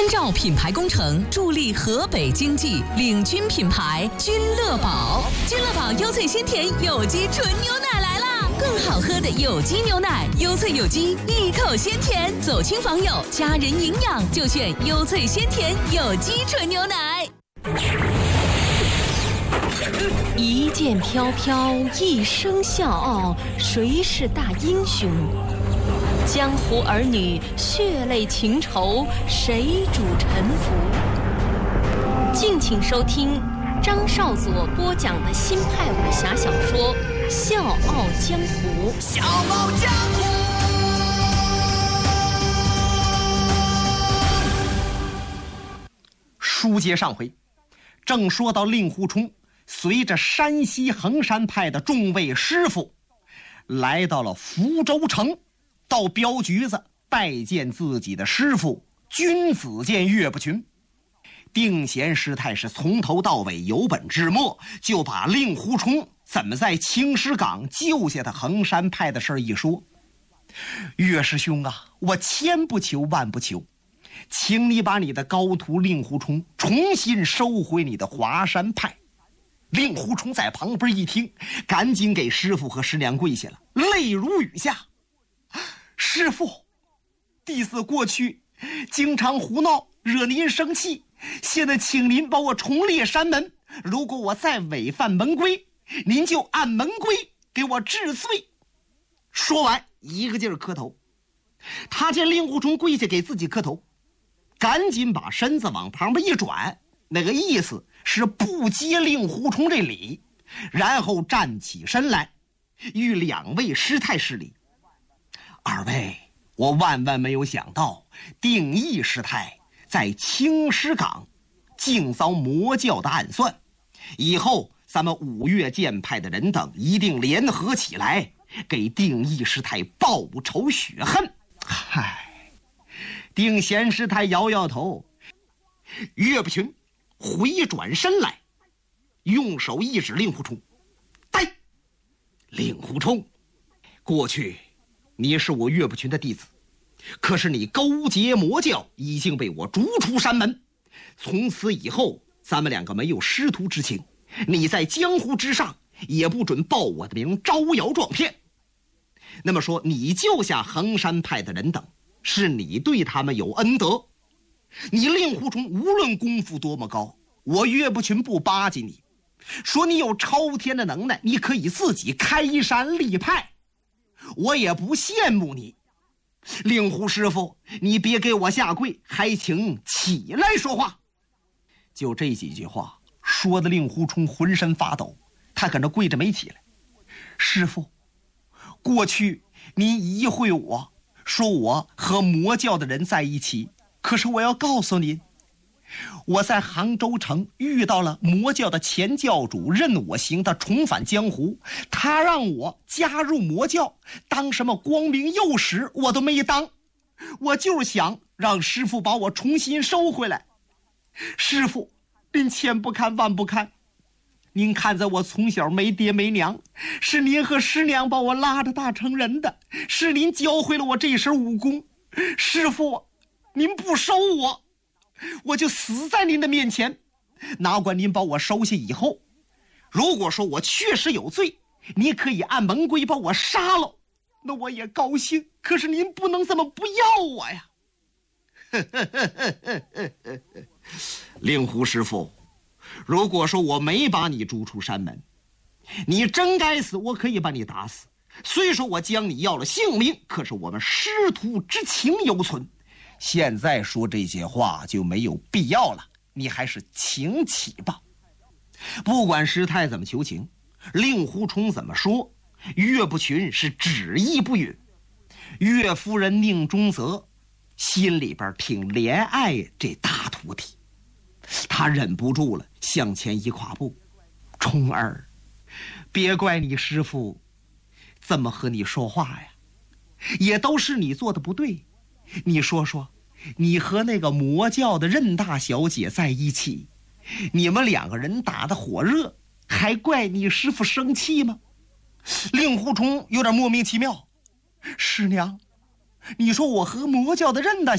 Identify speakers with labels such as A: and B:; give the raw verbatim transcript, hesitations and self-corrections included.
A: 千兆品牌工程助力河北经济，领军品牌君乐宝。君乐宝优萃鲜甜有机纯牛奶来啦！更好喝的有机牛奶，优萃有机，一口鲜甜，走亲访友，家人营养就选优萃鲜甜有机纯牛奶。一剑飘飘，一声笑傲，谁是大英雄？江湖儿女，血泪情仇，谁主沉浮？敬请收听张少佐播讲的新派武侠小说《笑傲江湖》。
B: 笑傲江湖。书接上回，正说到令狐冲随着山西衡山派的众位师傅，来到了福州城。到镖局子拜见自己的师傅君子剑岳不群。定闲师太是从头到尾有本之末，就把令狐冲怎么在青石岗救下的衡山派的事一说。岳师兄啊，我千不求万不求，请你把你的高徒令狐冲重新收回你的华山派。令狐冲在旁边一听，赶紧给师傅和师娘跪下了，泪如雨下。师父，弟子过去经常胡闹，惹您生气，现在请您把我重列山门，如果我再违反门规，您就按门规给我治罪。说完一个劲儿磕头。他见令狐冲跪下给自己磕头，赶紧把身子往旁边一转，那个意思是不接令狐冲这礼，然后站起身来与两位师太施礼。二位，我万万没有想到定义师太在青石岗竟遭魔教的暗算，以后咱们五岳剑派的人等一定联合起来给定义师太报仇雪恨。嗨，定闲师太摇摇头。岳不群回转身来，用手一指令狐冲，呆！令狐冲，过去你是我岳不群的弟子，可是你勾结魔教，已经被我逐出山门。从此以后，咱们两个没有师徒之情，你在江湖之上也不准报我的名，招摇撞骗。那么说，你救下衡山派的人等，是你对他们有恩德。你令狐冲无论功夫多么高，我岳不群不巴结你，说你有超天的能耐，你可以自己开山立派，我也不羡慕你。令狐师傅，你别给我下跪，还请起来说话。就这几句话说的令狐冲浑身发抖，他搁那跪着没起来。师傅，过去您疑会我，说我和魔教的人在一起，可是我要告诉您，我在杭州城遇到了魔教的前教主任我行，他重返江湖，他让我加入魔教，当什么光明右使我都没当，我就是想让师父把我重新收回来。师父，您千不看万不看，您看在我从小没爹没娘，是您和师娘把我拉着大成人的，是您教会了我这身武功。师父，您不收我，我就死在您的面前，哪管您把我收下以后，如果说我确实有罪，你可以按门规把我杀了，那我也高兴，可是您不能这么不要我呀。令狐师傅，如果说我没把你逐出山门，你真该死，我可以把你打死，虽说我将你要了性命，可是我们师徒之情犹存，现在说这些话就没有必要了，你还是请起吧。不管师太怎么求情，令狐冲怎么说，岳不群是执意不允。岳夫人宁中则心里边挺怜爱这大徒弟，他忍不住了，向前一跨步，冲儿，别怪你师父这么和你说话呀，也都是你做的不对。你说说，你和那个魔教的任大小姐在一起，你们两个人打得火热，还怪你师父生气吗？令狐冲有点莫名其妙。师娘，你说我和魔教的任大